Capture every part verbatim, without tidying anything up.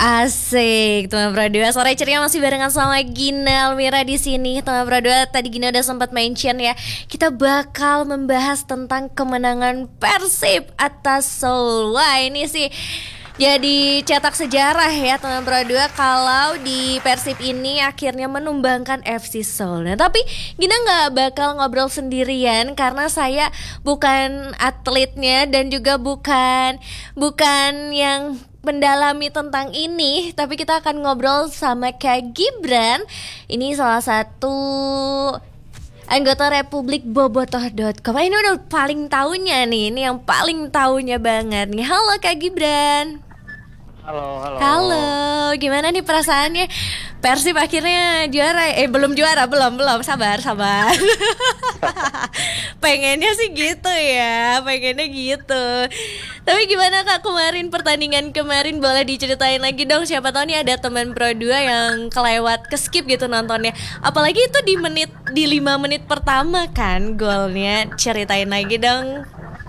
Asik, teman Pradua. Sore ceria masih barengan sama Gina Almira di sini. Teman Pradua, tadi Gina udah sempat mention ya, kita bakal membahas tentang kemenangan Persib atas Seoul. Wah, ini sih jadi cetak sejarah ya teman Pradua kalau di Persib ini akhirnya menumbangkan F C Seoul. Nah, tapi Gina nggak bakal ngobrol sendirian karena saya bukan atletnya dan juga bukan bukan yang mendalami tentang ini, tapi kita akan ngobrol sama Kak Gibran. Ini salah satu anggota Republik Bobotoh dot com. Ini udah paling tahunya nih, ini yang paling tahunya banget nih. Halo Kak Gibran. Halo, halo. Halo, gimana nih perasaannya? Persib akhirnya juara. Eh belum juara, belum, belum. Sabar, sabar. Pengennya sih gitu ya, pengennya gitu. Tapi gimana Kak kemarin pertandingan kemarin, boleh diceritain lagi dong? Siapa tahu nih ada teman Pro dua yang kelewat, ke skip gitu nontonnya. Apalagi itu di menit di lima menit pertama kan golnya. Ceritain lagi dong.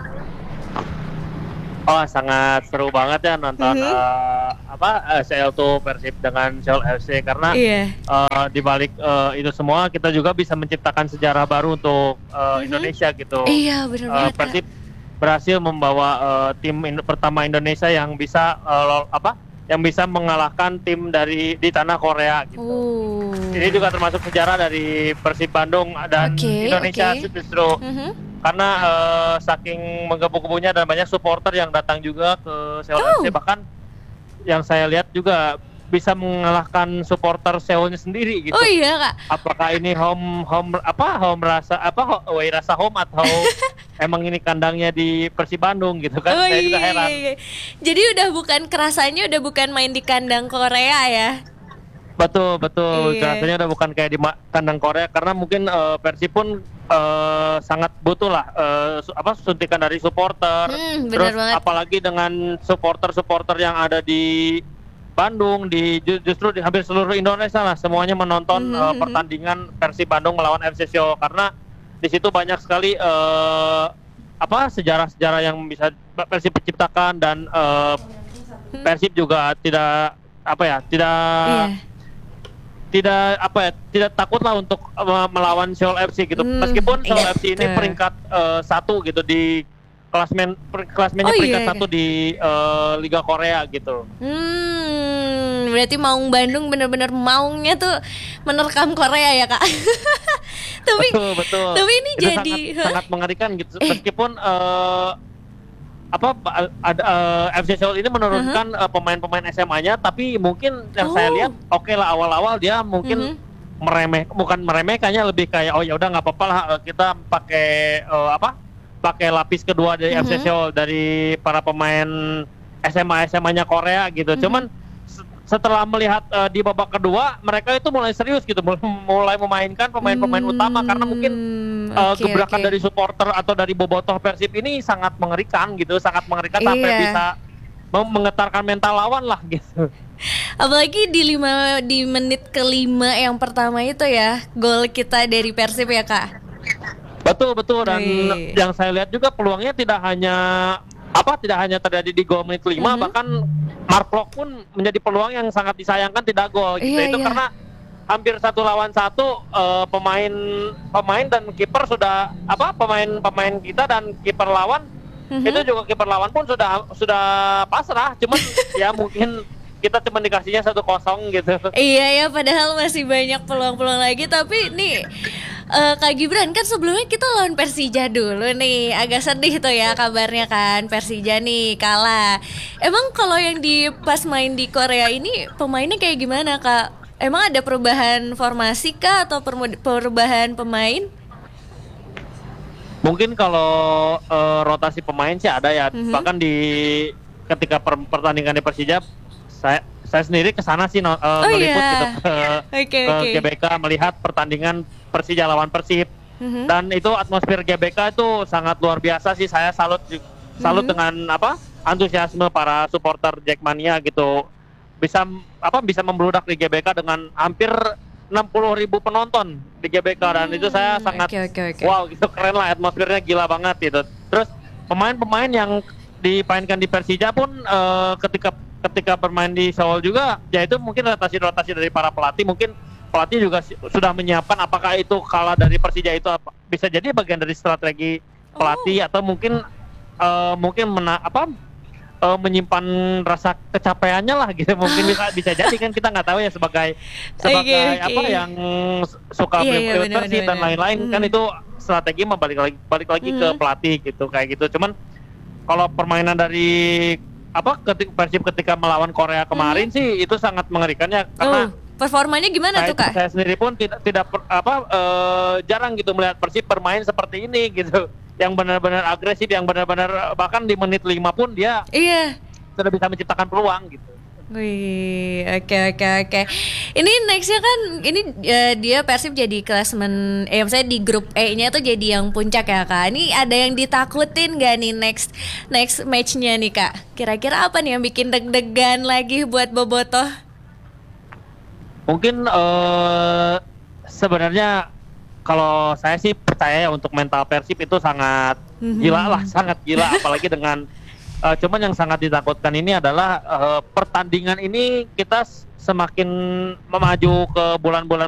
Oh, sangat seru banget ya nonton Mm-hmm. uh, apa uh, C L dua Persib dengan Seoul F C karena Iya. uh, di balik uh, itu semua kita juga bisa menciptakan sejarah baru untuk uh, Mm-hmm. Indonesia gitu. Iya, benar Uh, banget Kak. Persib berhasil membawa uh, tim in- pertama Indonesia yang bisa uh, lo- apa? Yang bisa mengalahkan tim dari di tanah Korea gitu. Oh. Ini juga termasuk sejarah dari Persib Bandung dan Oke, Indonesia oke. justru. Mhm. Karena uh, saking menggebu-gebunya dan banyak supporter yang datang juga ke Seoul Oh. F C, bahkan yang saya lihat juga bisa mengalahkan supporter Seoulnya sendiri gitu. Oh iya Kak. Apakah ini home home apa home rasa apa ho- away rasa home atau emang ini kandangnya di Persib Bandung gitu kan? Oh Saya juga iya, heran. iya, iya. Jadi udah bukan kerasanya udah bukan main di kandang Korea ya. Betul betul. Iya. Rasanya udah bukan kayak di ma- kandang Korea karena mungkin uh, Persib pun uh, sangat butuh lah uh, su- apa suntikan dari supporter. Hmm, benar Terus banget. apalagi dengan supporter-supporter yang ada di Bandung, di ju- justru di hampir seluruh Indonesia lah semuanya menonton uh, Mhm. pertandingan Persib Bandung melawan F C Seoul karena di situ banyak sekali uh, apa sejarah-sejarah yang bisa Persib ciptakan dan uh, Persib juga tidak apa ya tidak Iya. tidak apa ya tidak takut lah untuk uh, melawan Seoul F C gitu. Hmm, Meskipun Seoul iya, F C ini betul. peringkat uh, satu gitu di klasmen per- klasmennya Oh, peringkat iya, satu di uh, Liga Korea gitu. Hmm, berarti Maung Bandung bener-bener maungnya tuh menerkam Korea ya Kak. Tapi Betul betul. tapi ini Itu jadi sangat, sangat mengerikan gitu. Eh. Meskipun uh, apa ba- ada uh, F C Seoul ini menurunkan uh, pemain-pemain S M A-nya, tapi mungkin yang saya Oh. lihat oke lah awal-awal dia mungkin Mhm. meremeh bukan meremehkannya lebih kayak oh ya udah nggak apa-apa lah uh, kita pakai uh, apa pakai lapis kedua dari F C Mhm. Seoul dari para pemain S M A S M A-nya Korea gitu. Mhm. Cuman se- setelah melihat uh, di babak kedua mereka itu mulai serius gitu mul- mulai memainkan pemain-pemain utama karena mungkin Hmm, uh, oke, gebrakan oke. dari supporter atau dari bobotoh Persib ini sangat mengerikan gitu, sangat mengerikan sampai Iya. bisa mem- menggetarkan mental lawan lah gitu. Apalagi di lima di menit kelima yang pertama itu ya, gol kita dari Persib ya Kak. Betul betul dan Wih. yang saya lihat juga peluangnya tidak hanya apa tidak hanya terjadi di gol menit kelima, Mhm. bahkan Mark Klok pun menjadi peluang yang sangat disayangkan tidak gol gitu. Iya, Itu iya. karena hampir satu lawan satu eh, pemain pemain dan kiper sudah apa pemain pemain kita dan kiper lawan Mhm. itu juga kiper lawan pun sudah sudah pasrah, cuman ya mungkin kita cuma dikasihnya satu kosong gitu. Iya ya, padahal masih banyak peluang-peluang lagi. Tapi nih eh, Kak Gibran, kan sebelumnya kita lawan Persija dulu nih. Agak sedih tuh ya kabarnya kan, Persija nih kalah. Emang kalau yang di pas main di Korea ini pemainnya kayak gimana Kak? Emang ada perubahan formasi kah atau permu- perubahan pemain? Mungkin kalau eh, rotasi pemain sih ada ya. Mhm. Bahkan di ketika per- pertandingan di Persija, saya saya sendiri ke sana sih no, eh, Oh meliput iya. gitu ke, Oke, ke oke. G B K melihat pertandingan Persija lawan Persib. Mhm. Dan itu atmosfer G B K itu sangat luar biasa sih. Saya salut ju- salut Mhm. dengan apa antusiasme para supporter Jackmania gitu. Bisa apa bisa membludak di G B K dengan hampir enam puluh ribu penonton di G B K dan itu saya Hmm, sangat oke, oke, oke. wow gitu keren lah, atmosfernya gila banget gitu. Terus pemain-pemain yang dimainkan di Persija pun eh, ketika ketika bermain di Seoul juga, ya itu mungkin rotasi-rotasi dari para pelatih, mungkin pelatih juga si- sudah menyiapkan apakah itu kalah dari Persija itu apa, bisa jadi bagian dari strategi pelatih atau mungkin eh, mungkin mena, apa eh, menyimpan rasa kecapeannya lah gitu mungkin bisa bisa jadi kan kita nggak tahu ya sebagai sebagai Oke, oke. apa yang s- suka Iya, iya, beli benar, Persib benar, dan benar. lain-lain kan Mhm. itu strategi mah balik lagi balik lagi ke Mhm. pelatih gitu kayak gitu. Cuman kalau permainan dari apa ketika Persib ketika melawan Korea kemarin sih itu sangat mengerikan ya karena Oh, performanya gimana saya, tuh Kak? saya sendiri pun tidak tidak per- apa eh, jarang gitu melihat Persib bermain seperti ini gitu yang benar-benar agresif yang benar-benar bahkan di menit lima pun dia Iya. sudah bisa menciptakan peluang gitu. Wih, oke oke oke. Ini nextnya kan, ini eh, dia Persib jadi klasmen, eh maksudnya di grup E-nya tuh jadi yang puncak ya Kak. Ini ada yang ditakutin gak nih next next matchnya nih Kak? Kira-kira apa nih yang bikin deg-degan lagi buat Bobotoh? Mungkin eh sebenarnya kalau saya sih percaya ya untuk mental Persib itu sangat gila lah, sangat gila apalagi dengan eh, cuman yang sangat ditakutkan ini adalah eh, pertandingan ini kita s- semakin memaju ke bulan-bulan